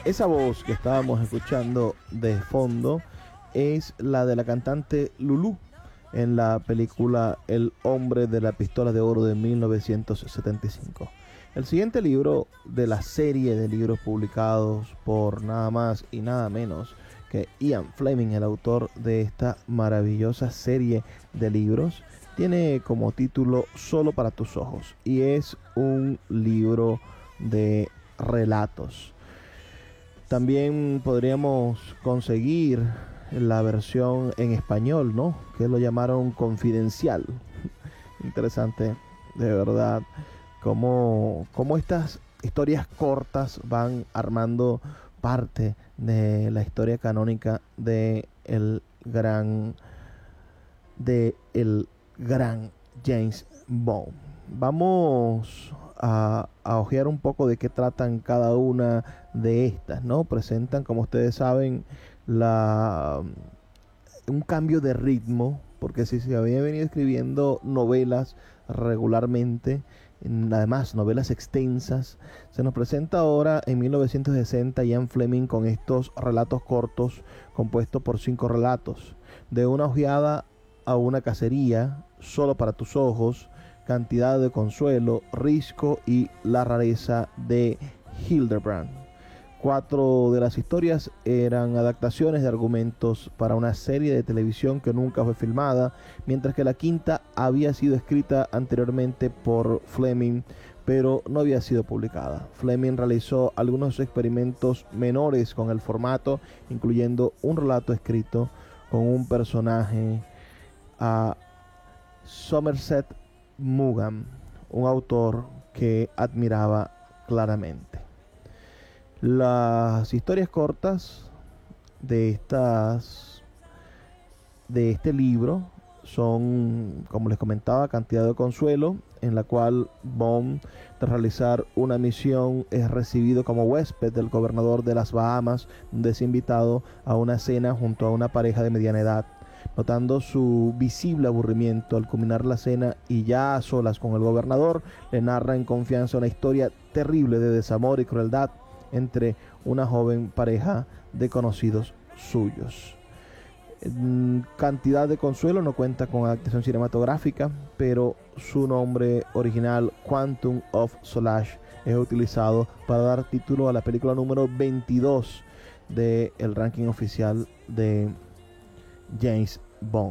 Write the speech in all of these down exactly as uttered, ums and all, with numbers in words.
Esa voz que estábamos escuchando de fondo es la de la cantante Lulu en la película El hombre de la pistola de oro de mil novecientos setenta y cinco. El siguiente libro de la serie de libros publicados por nada más y nada menos que Ian Fleming, el autor de esta maravillosa serie de libros, tiene como título Solo para tus ojos y es un libro de relatos. También podríamos conseguir la versión en español, ¿no? Que lo llamaron Confidencial. Interesante, de verdad, cómo, cómo estas historias cortas van armando parte de la historia canónica de el gran de el gran James Bond. Vamos a, a ojear un poco de qué tratan cada una de estas, ¿no? Presentan, como ustedes saben, la un cambio de ritmo, porque si se había venido escribiendo novelas regularmente, además novelas extensas, se nos presenta ahora en mil novecientos sesenta Ian Fleming con estos relatos cortos compuestos por cinco relatos: De una ojeada a una cacería, Solo para tus ojos, Cantidad de consuelo, Risco y La rareza de Hildebrand. Cuatro de las historias eran adaptaciones de argumentos para una serie de televisión que nunca fue filmada, mientras que la quinta había sido escrita anteriormente por Fleming, pero no había sido publicada. Fleming realizó algunos experimentos menores con el formato, incluyendo un relato escrito con un personaje a Somerset Maugham, un autor que admiraba claramente. Las historias cortas de estas de este libro son, como les comentaba, Cantidad de consuelo, en la cual Bond, tras realizar una misión, es recibido como huésped del gobernador de las Bahamas, donde es invitado a una cena junto a una pareja de mediana edad. Notando su visible aburrimiento al culminar la cena y ya a solas con el gobernador, le narra en confianza una historia terrible de desamor y crueldad entre una joven pareja de conocidos suyos. Cantidad de consuelo no cuenta con adaptación cinematográfica, pero su nombre original, Quantum of Solace, es utilizado para dar título a la película número veintidós del ranking oficial de James Bond.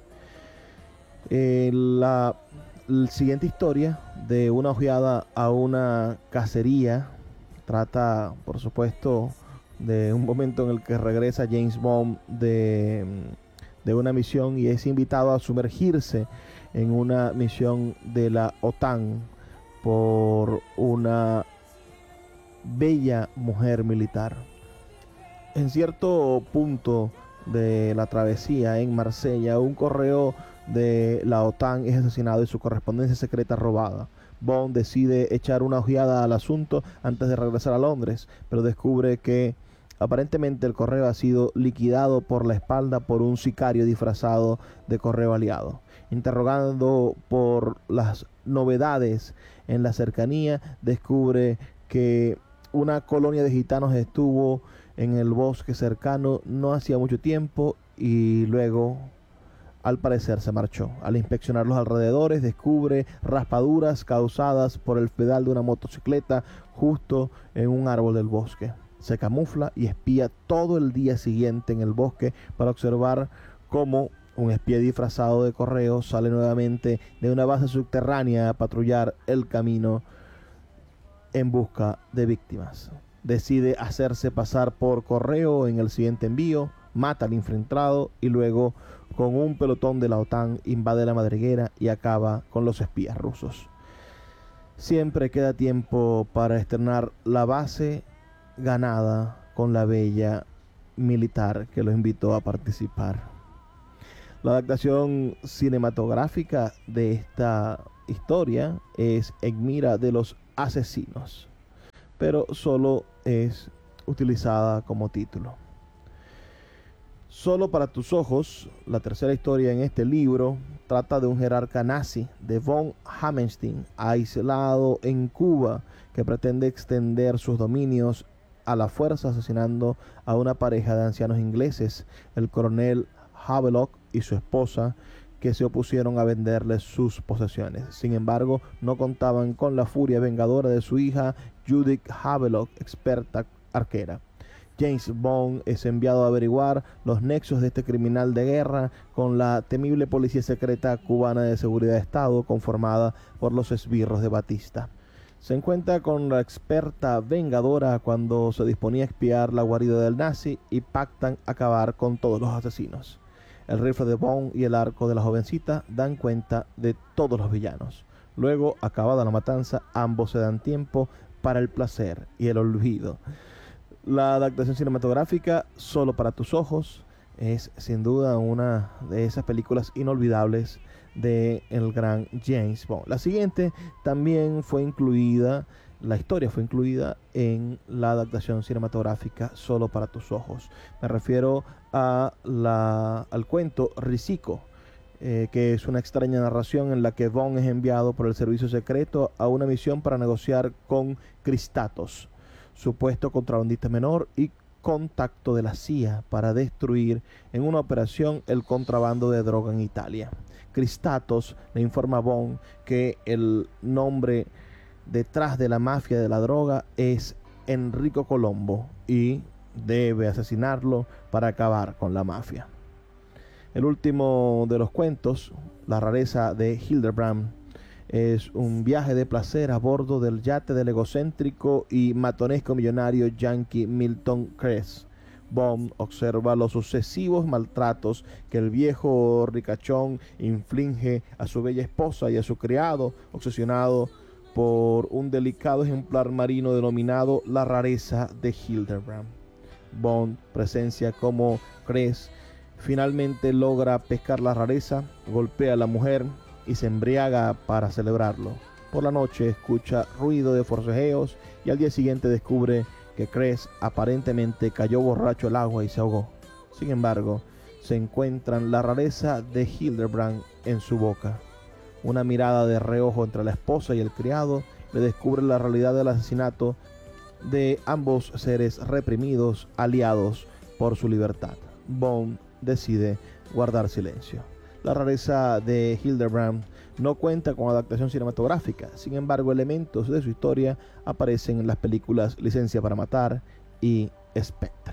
Eh, la, la siguiente historia, De una ojeada a una cacería, trata, por supuesto, de un momento en el que regresa James Bond de, de una misión y es invitado a sumergirse en una misión de la OTAN por una bella mujer militar. En cierto punto de la travesía en Marsella, un correo de la OTAN es asesinado y su correspondencia secreta robada. Bond decide echar una ojeada al asunto antes de regresar a Londres, pero descubre que aparentemente el correo ha sido liquidado por la espalda por un sicario disfrazado de correo aliado. Interrogando por las novedades en la cercanía, descubre que una colonia de gitanos estuvo en el bosque cercano no hacía mucho tiempo y luego, al parecer, se marchó. Al inspeccionar los alrededores, descubre raspaduras causadas por el pedal de una motocicleta justo en un árbol del bosque. Se camufla y espía todo el día siguiente en el bosque para observar cómo un espía disfrazado de correo sale nuevamente de una base subterránea a patrullar el camino en busca de víctimas. Decide hacerse pasar por correo en el siguiente envío, mata al infiltrado y luego, con un pelotón de la OTAN, invade la madriguera y acaba con los espías rusos. Siempre queda tiempo para estrenar la base ganada con la bella militar que lo invitó a participar. La adaptación cinematográfica de esta historia es En mira de los asesinos, pero solo es utilizada como título. Solo para tus ojos, la tercera historia en este libro, trata de un jerarca nazi, de von Hammerstein, aislado en Cuba, que pretende extender sus dominios a la fuerza asesinando a una pareja de ancianos ingleses, el coronel Havelock y su esposa, que se opusieron a venderle sus posesiones. Sin embargo, no contaban con la furia vengadora de su hija Judith Havelock, experta arquera. James Bond es enviado a averiguar los nexos de este criminal de guerra con la temible policía secreta cubana de seguridad de Estado conformada por los esbirros de Batista. Se encuentra con la experta vengadora cuando se disponía a espiar la guarida del nazi y pactan acabar con todos los asesinos. El rifle de Bond y el arco de la jovencita dan cuenta de todos los villanos. Luego, acabada la matanza, ambos se dan tiempo para el placer y el olvido. La adaptación cinematográfica Solo para tus ojos es sin duda una de esas películas inolvidables de el gran James Bond. La siguiente también fue incluida, la historia fue incluida en la adaptación cinematográfica Solo para tus ojos. Me refiero a la, al cuento Risico, eh, que es una extraña narración en la que Bond es enviado por el servicio secreto a una misión para negociar con Kristatos, supuesto contrabandista menor y contacto de la C I A, para destruir en una operación el contrabando de droga en Italia. Kristatos le informa a Bond que el nombre detrás de la mafia de la droga es Enrico Colombo y debe asesinarlo para acabar con la mafia. El último de los cuentos, La rareza de Hildebrand, es un viaje de placer a bordo del yate del egocéntrico y matonesco millonario yankee Milton Kress. Bond observa los sucesivos maltratos que el viejo ricachón inflige a su bella esposa y a su criado, obsesionado por un delicado ejemplar marino denominado La rareza de Hildebrand. Bond presencia cómo Kress finalmente logra pescar la rareza, golpea a la mujer y se embriaga para celebrarlo. Por la noche escucha ruido de forcejeos y al día siguiente descubre que Kress aparentemente cayó borracho al agua y se ahogó. Sin embargo, se encuentran la rareza de Hildebrand en su boca. Una mirada de reojo entre la esposa y el criado le descubre la realidad del asesinato de ambos seres reprimidos, aliados por su libertad. Bond decide guardar silencio. La rareza de Hildebrand no cuenta con adaptación cinematográfica, sin embargo elementos de su historia aparecen en las películas Licencia para matar y Spectre.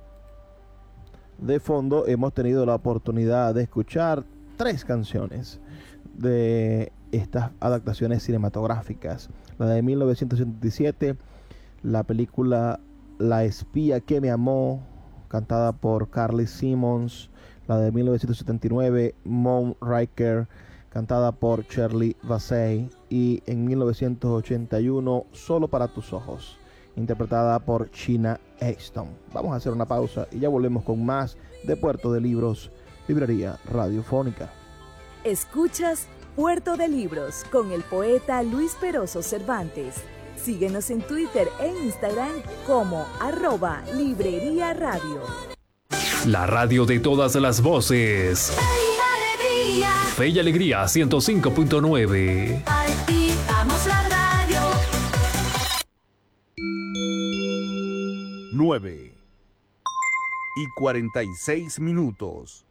De fondo hemos tenido la oportunidad de escuchar tres canciones de estas adaptaciones cinematográficas. La de mil novecientos setenta y siete, la película La espía que me amó, cantada por Carly Simons. La de mil novecientos setenta y nueve, Moonraker, cantada por Shirley Bassey. Y en mil novecientos ochenta y uno, Solo para tus ojos, interpretada por Sheena Easton. Vamos a hacer una pausa y ya volvemos con más de Puerto de Libros, Librería Radiofónica. Escuchas Puerto de Libros con el poeta Luis Peroso Cervantes. Síguenos en Twitter e Instagram como arroba Librería Radio. La radio de todas las voces. Fe y Alegría ciento cinco punto nueve. Activamos la radio. nueve y cuarenta y seis minutos.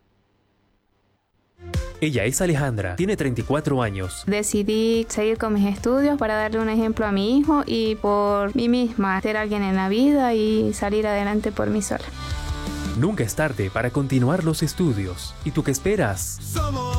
Ella es Alejandra, tiene treinta y cuatro años. Decidí seguir con mis estudios para darle un ejemplo a mi hijo y por mí misma, ser alguien en la vida y salir adelante por mí sola. Nunca es tarde para continuar los estudios. ¿Y tú qué esperas? Somos